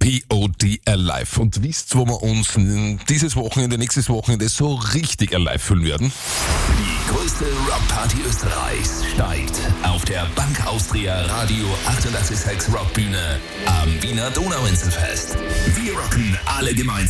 POD Alive. Und wisst, wo wir uns dieses Wochenende, nächstes Wochenende so richtig alive fühlen werden? Die größte Rockparty Österreichs steigt auf der Bank Austria Radio 88.6 Rockbühne am Wiener Donauinselfest. Wir rocken alle gemeinsam.